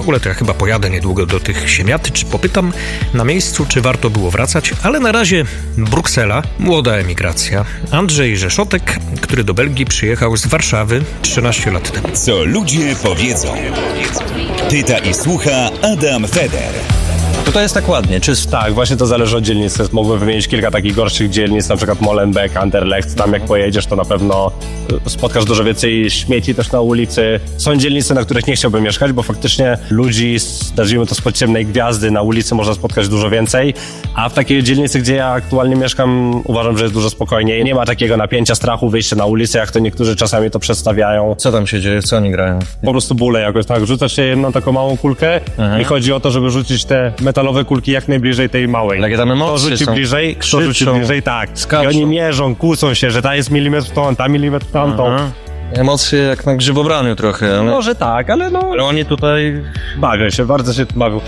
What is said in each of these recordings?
ogóle to ja chyba pojadę niedługo do tych Siemiatycz, popytam na miejscu, czy warto było wracać, ale na razie Bruksela, młoda emigracja. Andrzej Rzeszotek, który do Belgii przyjechał z Warszawy 13 lat temu. Co ludzie powiedzą. Pyta i słucha Adam Feder. To jest tak ładnie, czysto. Tak, właśnie to zależy od dzielnicy. Mógłbym wymienić kilka takich gorszych dzielnic, na przykład Molenbeek, Anderlecht. Tam jak pojedziesz, to na pewno spotkasz dużo więcej śmieci też na ulicy. Są dzielnice, na których nie chciałbym mieszkać, bo faktycznie ludzi, nazwijmy to spod ciemnej gwiazdy, na ulicy można spotkać dużo więcej. A w takiej dzielnicy, gdzie ja aktualnie mieszkam, uważam, że jest dużo spokojniej. Nie ma takiego napięcia, strachu, wyjścia na ulicę, jak to niektórzy czasami to przedstawiają. Co tam się dzieje? Co oni grają? Po prostu bóle jakoś, tak. Rzucasz się jedną taką małą kulkę i chodzi o to, żeby rzucić te metalowe kulki jak najbliżej tej małej. Jakie tam emocje Kto rzuci są? bliżej, kto rzuci bliżej, tak. Skaczą. I oni mierzą, kłócą się, że ta jest milimetr w tą, ta milimetr w tamtą. Emocje jak na grzybobraniu trochę, ale... Może tak, ale no... Ale oni tutaj... Bawią się, bardzo się bawią.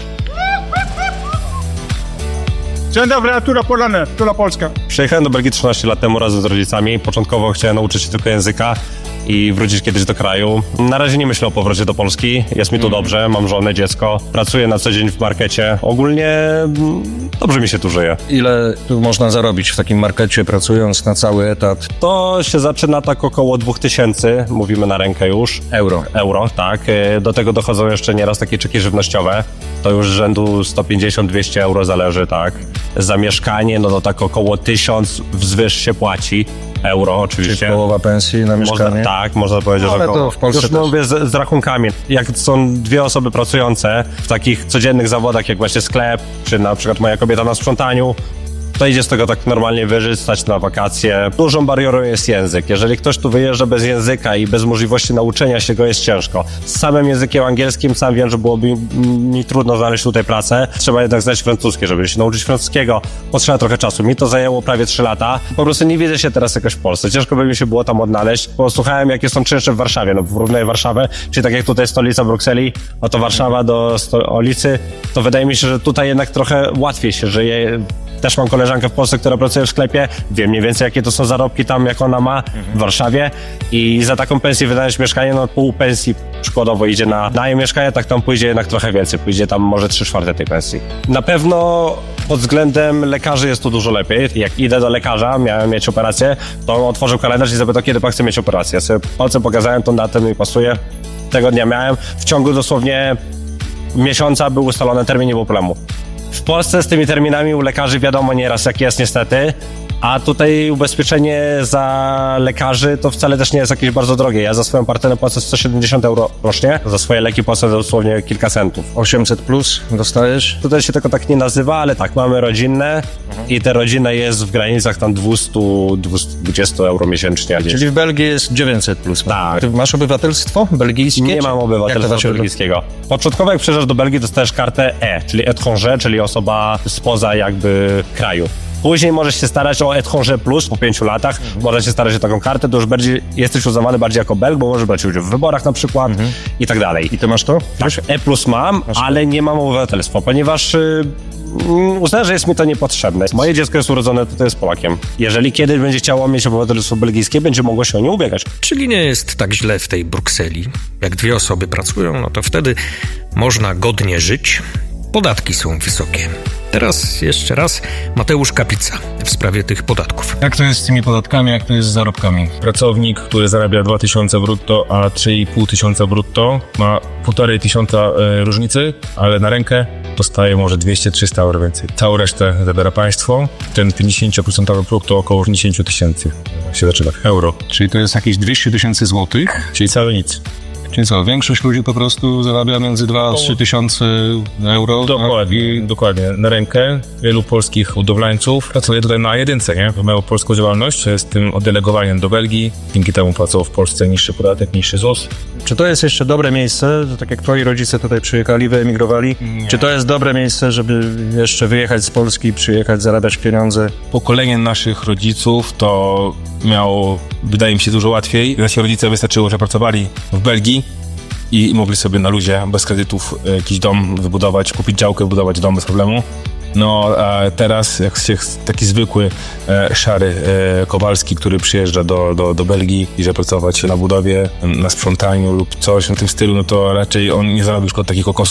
Dzień dobry, Tura Polska. Przyjechałem do Belgii 13 lat temu razem z rodzicami. Początkowo chciałem nauczyć się tylko języka i wrócić kiedyś do kraju. Na razie nie myślę o powrocie do Polski. Jest mi tu dobrze, mam żonę, dziecko. Pracuję na co dzień w markecie. Ogólnie dobrze mi się tu żyje. Ile tu można zarobić w takim markecie, pracując na cały etat? To się zaczyna tak około 2000, mówimy na rękę już. Euro, tak. Do tego dochodzą jeszcze nieraz takie czeki żywnościowe. To już rzędu 150-200 euro zależy, tak. Za mieszkanie, no to tak około 1000 wzwyż się płaci. Euro oczywiście. Czyli połowa pensji na mieszkanie? Można powiedzieć, że ale około. to w Polsce już też. mówię z rachunkami. Jak są dwie osoby pracujące w takich codziennych zawodach, jak właśnie sklep, czy na przykład moja kobieta na sprzątaniu, to idzie z tego tak normalnie wyżyć, stać na wakacje. Dużą barierą jest język. Jeżeli ktoś tu wyjeżdża bez języka i bez możliwości nauczenia się go, jest ciężko. Z samym językiem angielskim sam wiem, że byłoby mi trudno znaleźć tutaj pracę. Trzeba jednak znać francuski, żeby się nauczyć francuskiego. Potrzeba trochę czasu. Mi to zajęło prawie 3 lata. Po prostu nie widzę się teraz jakoś w Polsce. Ciężko by mi się było tam odnaleźć. Posłuchałem, jakie są czynsze w Warszawie. No porównuję Warszawę, czyli tak jak tutaj stolica Brukseli, a to Warszawa do stolicy, to wydaje mi się, że tutaj jednak trochę łatwiej się żyje. Też mam koleżankę w Polsce, która pracuje w sklepie. Wiem mniej więcej, jakie to są zarobki tam, jak ona ma w Warszawie. I za taką pensję wydając mieszkanie, no pół pensji przykładowo idzie na najem mieszkania, tak tam pójdzie jednak trochę więcej. Pójdzie tam może 3/4 tej pensji. Na pewno pod względem lekarzy jest tu dużo lepiej. Jak idę do lekarza, miałem mieć operację, to on otworzył kalendarz i zapytał, kiedy pan chce mieć operację. Ja sobie palcem pokazałem, tą datę mi pasuje. Tego dnia miałem. W ciągu dosłownie miesiąca był ustalony termin, nie było problemu. W Polsce z tymi terminami u lekarzy wiadomo nieraz jak jest niestety, a tutaj ubezpieczenie za lekarzy to wcale też nie jest jakieś bardzo drogie. Ja za swoją partnerę płacę 170 euro rocznie, za swoje leki płacę dosłownie kilka centów. 800 plus dostajesz? Tutaj się tego tak nie nazywa, ale tak, mamy rodzinne i te rodzinne jest w granicach tam 200-220 euro miesięcznie. Czyli w Belgii jest 900 plus. Tak. Ty masz obywatelstwo belgijskie? Nie mam obywatelstwa belgijskiego. Początkowo jak przyjeżdżasz do Belgii, dostajesz kartę E, czyli étranger, czyli osoba spoza jakby kraju. Później możesz się starać o étranger plus po 5 latach. Możesz się starać o taką kartę, to już bardziej jesteś uznawany bardziej jako Belg, bo możesz brać udział w wyborach na przykład i tak dalej. I ty masz to? Tak, E plus mam, ale nie mam obywatelstwa, ponieważ uznałem, że jest mi to niepotrzebne. Moje dziecko jest urodzone tutaj z Polakiem. Jeżeli kiedyś będzie chciało mieć obywatelstwo belgijskie, będzie mogło się o nie ubiegać. Czyli nie jest tak źle w tej Brukseli. Jak 2 osoby pracują, no to wtedy można godnie żyć. Podatki są wysokie. Teraz jeszcze raz Mateusz Kapica w sprawie tych podatków. Jak to jest z tymi podatkami, jak to jest z zarobkami? Pracownik, który zarabia 2000 brutto, a 3500 brutto ma 1500 różnicy, ale na rękę dostaje może 200-300 euro więcej. Całą resztę zabiera państwo. Ten 50% próg to około 50 000 się zaczyna euro. Czyli to jest jakieś 200 000 złotych? Czyli całe nic. Czyli co, większość ludzi po prostu zarabia między 2-3 tysiące euro? Dokładnie. Na rękę wielu polskich budowlańców pracuje tutaj na jedynce, nie? Mają polską działalność, z tym oddelegowaniem do Belgii. Dzięki temu płacą w Polsce niższy podatek, niższy ZUS. Czy to jest jeszcze dobre miejsce, tak jak twoi rodzice tutaj przyjechali, wyemigrowali? Nie. Czy to jest dobre miejsce, żeby jeszcze wyjechać z Polski, przyjechać, zarabiać pieniądze? Pokolenie naszych rodziców to miało, wydaje mi się, dużo łatwiej. Nasi rodzice wystarczyło, że pracowali w Belgii i mogli sobie na luzie, bez kredytów, jakiś dom wybudować, kupić działkę, wybudować dom bez problemu. No a teraz jak się taki zwykły, szary Kowalski, który przyjeżdża do Belgii i że pracować na budowie, na sprzątaniu lub coś w tym stylu, no to raczej on nie zarobi już takich kokosów